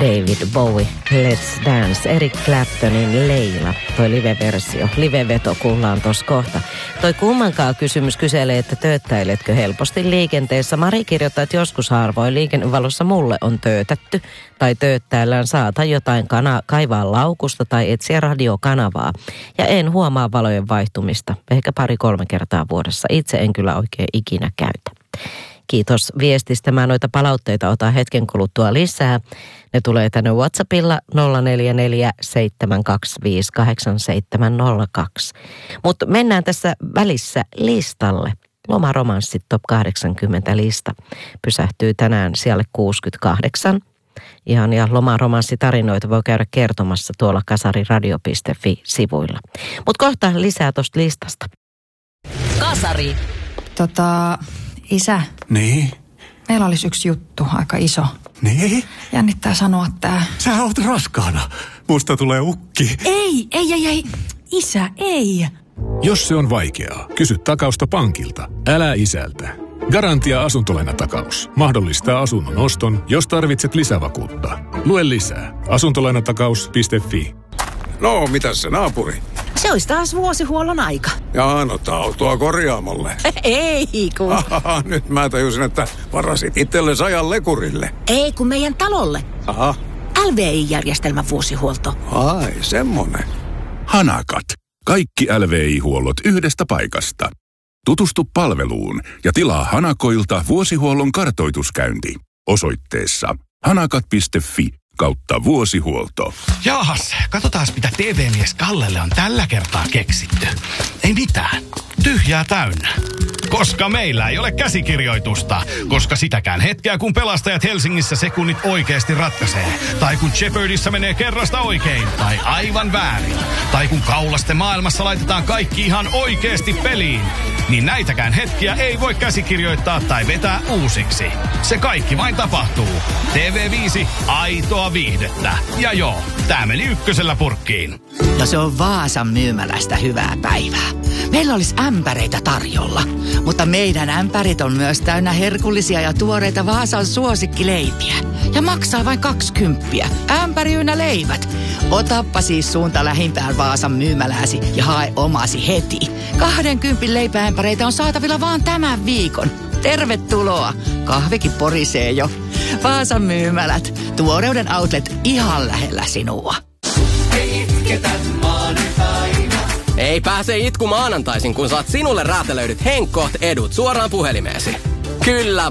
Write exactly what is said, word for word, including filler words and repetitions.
David Bowie, Let's Dance, Eric Claptonin Leila, toi live-versio. Live-veto kuullaan tuossa kohta. Toi kummankaan kysymys kyselee, että tööttäiletkö helposti liikenteessä. Mari kirjoittaa, että joskus harvoin liikennevalossa mulle on töötätty tai tööttäillään saata jotain kana- kaivaa laukusta tai etsiä radiokanavaa. Ja en huomaa valojen vaihtumista, ehkä pari-kolme kertaa vuodessa. Itse en kyllä oikein ikinä käytä. Kiitos viestistä. Mä noita palautteita otan hetken kuluttua lisää. Ne tulee tänne WhatsAppilla nolla neljä neljä seitsemän kaksi viisi kahdeksan seitsemän nolla kaksi. Mutta mennään tässä välissä listalle. Lomaromanssit Top kahdeksankymmentä lista pysähtyy tänään sijalle kuusikymmentäkahdeksan. Ihan ja lomaromanssitarinoita voi käydä kertomassa tuolla kasariradio piste fi-sivuilla. Mutta kohta lisää tosta listasta. Kasari. Tota... Isä. Niin? Meillä olisi yksi juttu, aika iso. Niin? Jännittää sanoa tää. Sä oot raskaana. Musta tulee ukki. Ei, ei, ei, ei. Isä, ei. Jos se on vaikeaa, kysy takausta pankilta. Älä isältä. Garantia asuntolainatakaus mahdollistaa asunnon oston, jos tarvitset lisävakuutta. Lue lisää. asuntolainatakaus piste fi. No, mitäs se naapuri? Se olisi taas vuosihuollon aika. Jaa, no autoa korjaamolle. Ei kun. Aha, nyt mä tajusin, että varasit itsellesi ajan lekurille. Ei kun meidän talolle. Aha. L V I-järjestelmän vuosihuolto. Ai, semmonen. Hanakat. Kaikki L V I-huollot yhdestä paikasta. Tutustu palveluun ja tilaa Hanakoilta vuosihuollon kartoituskäynti osoitteessa hanakat piste fi kautta vuosihuolto. Jaahas, katsotaas mitä T V-mies Kallelle on tällä kertaa keksitty. Ei mitään. Tyhjää täynnä. Koska meillä ei ole käsikirjoitusta. Koska sitäkään hetkeä, kun pelastajat Helsingissä sekunnit oikeasti ratkaisee. Tai kun Jeopardyssa menee kerrasta oikein. Tai aivan väärin. Tai kun kaulasten maailmassa laitetaan kaikki ihan oikeasti peliin. Niin näitäkään hetkiä ei voi käsikirjoittaa tai vetää uusiksi. Se kaikki vain tapahtuu. T V viisi, aitoa viihdettä. Ja joo, tää meni ykkösellä purkkiin. Ja se on Vaasan myymälästä hyvää päivää. Meillä olisi ämpäreitä tarjolla. Mutta meidän ämpärit on myös täynnä herkullisia ja tuoreita Vaasan suosikkileipiä. Ja maksaa vain kaksikymppiä. Ämpäri ynnä leivät. Otappa siis suunta lähimpään Vaasan myymälääsi ja hae omasi heti. Kahdenkympin leipäämpäreitä on saatavilla vaan tämän viikon. Tervetuloa. Kahvikin porisee jo. Vaasan myymälät. Tuoreuden outlet ihan lähellä sinua. Ei itketä maanantaina. Ei pääse itku maanantaisin, kun saat sinulle räätälöidyt Henkkoht edut suoraan puhelimeesi. Kyllä